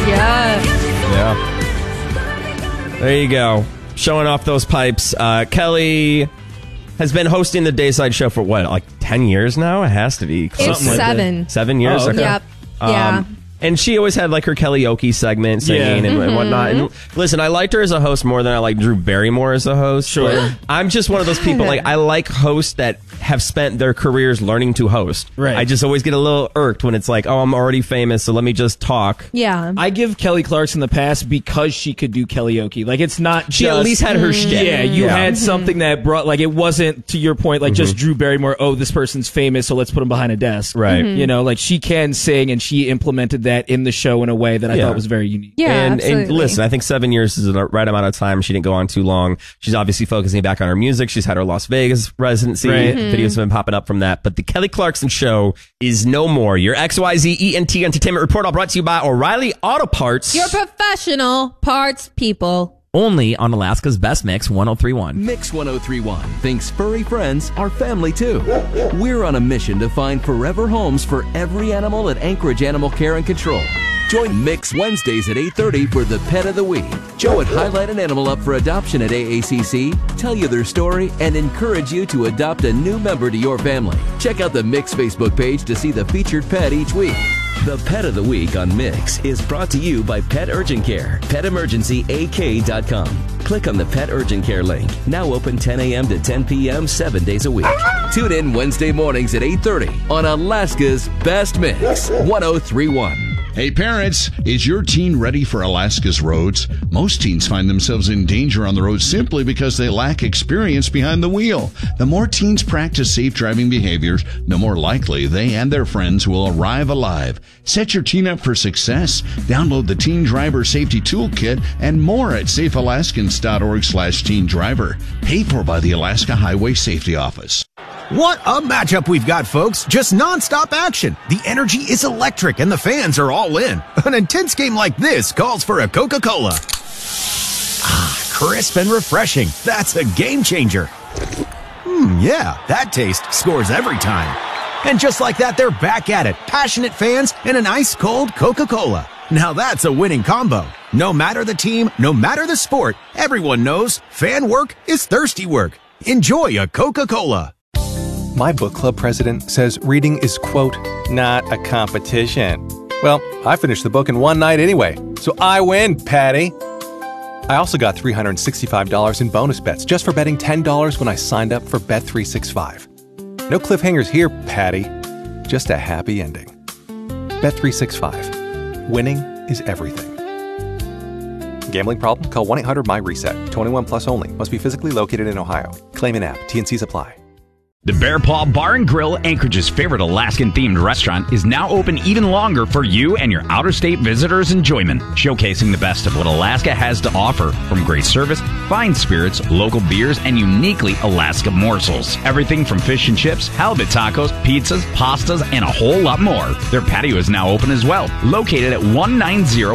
Yeah. There you go. Showing off those pipes. Kelly has been hosting the Dayside Show for what, like 10 years now? It has to be. It's 7. 7 years? Oh, okay. Yep. Yeah. And she always had like her karaoke segment, singing and whatnot. And listen, I liked her as a host more than I like Drew Barrymore as a host. Sure. I'm just one of those people, like, I like hosts that have spent their careers learning to host. Right. I just always get a little irked when it's like, oh, I'm already famous, so let me just talk. Yeah. I give Kelly Clarkson the pass because she could do karaoke. Like, it's not She just, at least had her shtick. Yeah, you had something that brought, like, it wasn't, to your point, like, just Drew Barrymore, oh, this person's famous, so let's put him behind a desk. Right. You know, like, she can sing, and she implemented that in the show in a way that I thought was very unique. Yeah, and absolutely. listen, I think 7 years is the right amount of time. She didn't go on too long. She's obviously focusing back on her music. She's had her Las Vegas residency. Right. Videos have been popping up from that. But the Kelly Clarkson Show is no more. Your XYZ ENT Entertainment Report, all brought to you by O'Reilly Auto Parts. Your professional parts people. Only on Alaska's Best Mix 1031. Mix 1031 thinks furry friends are family too. We're on a mission to find forever homes for every animal at Anchorage Animal Care and Control. Join Mix Wednesdays at 8:30 for the Pet of the Week. Joe would highlight an animal up for adoption at AACC, tell you their story, and encourage you to adopt a new member to your family. Check out the Mix Facebook page to see the featured pet each week. The Pet of the Week on Mix is brought to you by Pet Urgent Care. PetEmergencyAK.com. Click on the Pet Urgent Care link. Now open 10 a.m. to 10 p.m. 7 days a week. Tune in Wednesday mornings at 8:30 on Alaska's Best Mix 1031. Hey parents, is your teen ready for Alaska's roads? Most teens find themselves in danger on the road simply because they lack experience behind the wheel. The more teens practice safe driving behaviors, the more likely they and their friends will arrive alive. Set your teen up for success. Download the Teen Driver Safety Toolkit and more at safealaskans.org/teen driver. Paid for by the Alaska Highway Safety Office. What a matchup we've got, folks. Just nonstop action. The energy is electric and the fans are all in. An intense game like this calls for a Coca-Cola. Ah, crisp and refreshing. That's a game changer. Yeah, that taste scores every time. And just like that, they're back at it. Passionate fans and an ice-cold Coca-Cola. Now that's a winning combo. No matter the team, no matter the sport, everyone knows fan work is thirsty work. Enjoy a Coca-Cola. My book club president says reading is, quote, not a competition. Well, I finished the book in one night anyway, so I win, Patty. I also got $365 in bonus bets just for betting $10 when I signed up for Bet365. No cliffhangers here, Patty. Just a happy ending. Bet365. Winning is everything. Gambling problem? Call 1-800-MY-RESET. 21 plus only. Must be physically located in Ohio. Claim in app. T&Cs apply. The Bear Paw Bar and Grill, Anchorage's favorite Alaskan-themed restaurant, is now open even longer for you and your out-of-state visitors' enjoyment, showcasing the best of what Alaska has to offer, from great service, fine spirits, local beers, and uniquely Alaska morsels. Everything from fish and chips, halibut tacos, pizzas, pastas, and a whole lot more. Their patio is now open as well, located at 190